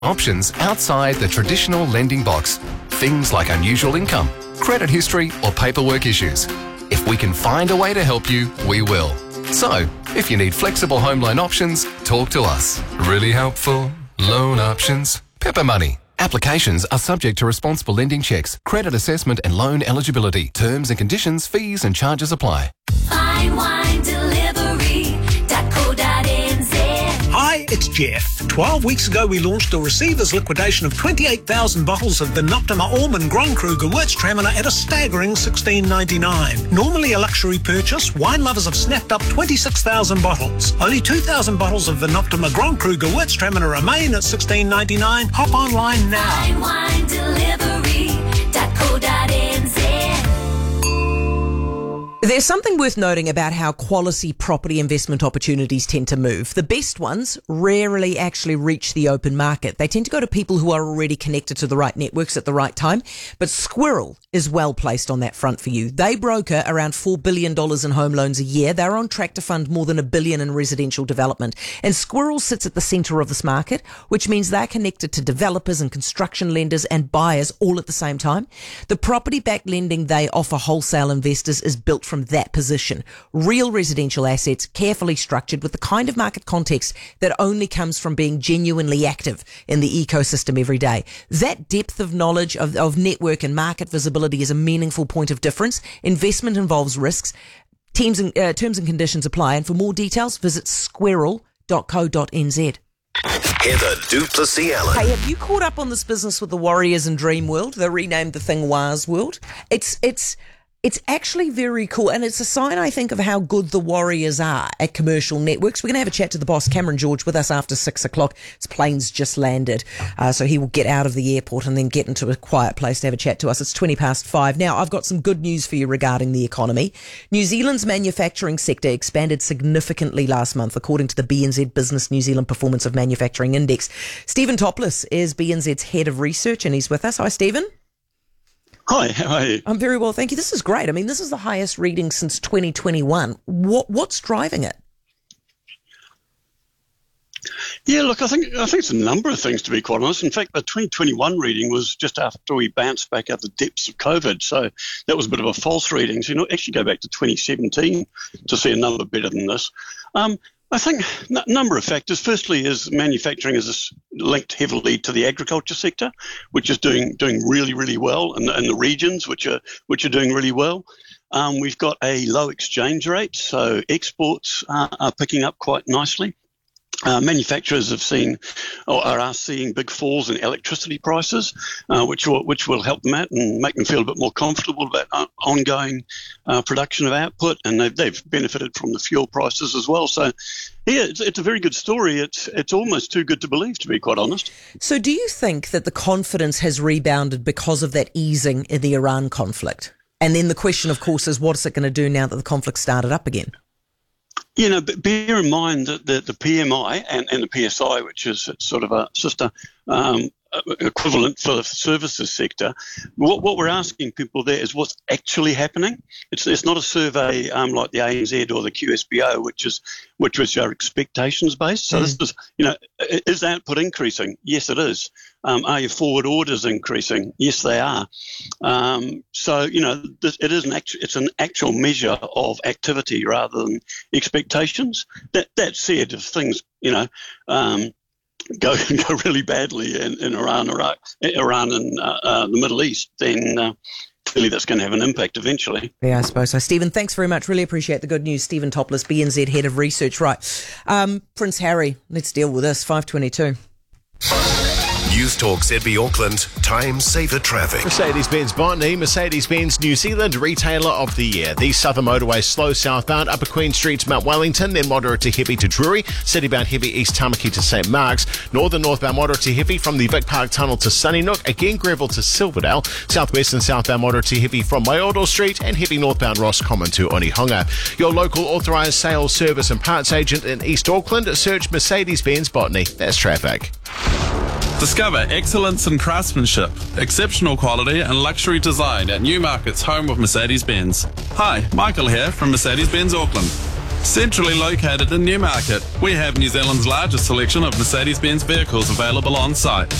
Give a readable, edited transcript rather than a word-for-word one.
Options outside the traditional lending box. Things like unusual income, credit history, or paperwork issues. If we can find a way to help you, we will. So, if you need flexible home loan options, talk to us. Really helpful loan options. Pepper Money. Applications are subject to responsible lending checks, credit assessment and loan eligibility. Terms and conditions, fees and charges apply. Hi, it's Jeff. 12 weeks ago we launched a receivers liquidation of 28,000 bottles of the Noptima Almond Grand Cru Gewürztraminer at a staggering $16.99. Normally a luxury purchase, wine lovers have snapped up 26,000 bottles. Only 2,000 bottles of the Noptima Grand Cru Gewürztraminer remain at $16.99. Hop online now. There's something worth noting about how quality property investment opportunities tend to move. The best ones rarely actually reach the open market. They tend to go to people who are already connected to the right networks at the right time. But Squirrel is well placed on that front for you. They broker around $4 billion in home loans a year. They're on track to fund more than $1 billion in residential development. And Squirrel sits at the centre of this market, which means they're connected to developers and construction lenders and buyers all at the same time. The property-backed lending they offer wholesale investors is built from that position. Real residential assets, carefully structured with the kind of market context that only comes from being genuinely active in the ecosystem every day. That depth of knowledge of network and market visibility is a meaningful point of difference. Investment involves risks. Terms and conditions apply. And for more details, visit squirrel.co.nz. Heather du Plessis-Allen. Hey, have you caught up on this business with the Warriors and Dream World? They renamed the thing Wars World. It's actually very cool, and it's a sign, I think, of how good the Warriors are at commercial networks. We're going to have a chat to the boss, Cameron George, with us after 6 o'clock. His plane's just landed, so he will get out of the airport and then get into a quiet place to have a chat to us. It's 5:20. Now, I've got some good news for you regarding the economy. New Zealand's manufacturing sector expanded significantly last month, according to the BNZ Business New Zealand Performance of Manufacturing Index. Stephen Topless is BNZ's head of research, and he's with us. Hi, Stephen. Hi, how are you? I'm very well, thank you. This is great. I mean, this is the highest reading since 2021. What's driving it? Yeah, look, I think it's a number of things, to be quite honest. In fact, the 2021 reading was just after we bounced back out the depths of COVID, so that was a bit of a false reading. So, actually go back to 2017 to see a number better than this. I think a number of factors. Firstly, is manufacturing is linked heavily to the agriculture sector, which is doing really, really well, and the regions which are doing really well. We've got a low exchange rate, so exports are picking up quite nicely. Manufacturers have seen or are seeing big falls in electricity prices, which will help them out and make them feel a bit more comfortable about ongoing production of output, and they've benefited from the fuel prices as well. So, yeah, it's a very good story. It's almost too good to believe, to be quite honest. So, do you think that the confidence has rebounded because of that easing in the Iran conflict? And then the question, of course, is what is it going to do now that the conflict started up again? But bear in mind that the PMI and the PSI, which is sort of a sister equivalent for the services sector, what we're asking people there is what's actually happening. It's not a survey like the ANZ or the QSBO, which was your expectations based. So this is, is output increasing? Yes, it is. Are your forward orders increasing? Yes, they are. So it's an actual measure of activity rather than expectations. That said, if things go really badly in Iran and the Middle East, then clearly that's going to have an impact eventually. Yeah, I suppose so. Stephen, thanks very much. Really appreciate the good news. Stephen Topless, BNZ Head of Research. Right. Prince Harry, let's deal with this. 5:22. News Talk ZB Auckland, time saver traffic. Mercedes-Benz Botany, Mercedes-Benz New Zealand Retailer of the Year. The Southern Motorway slow southbound, Upper Queen Street to Mount Wellington, then moderate to heavy to Drury, citybound heavy East Tamaki to St Mark's, northbound moderate to heavy from the Vic Park Tunnel to Sunnysnook, again gravel to Silverdale, southwest and southbound moderate to heavy from Waiordle Street, and heavy northbound Ross Common to Onehunga. Your local authorised sales, service and parts agent in East Auckland, search Mercedes-Benz Botany. That's traffic. Discover excellence in craftsmanship, exceptional quality and luxury design at Newmarket's home of Mercedes-Benz. Hi, Michael here from Mercedes-Benz Auckland. Centrally located in Newmarket, we have New Zealand's largest selection of Mercedes-Benz vehicles available on site.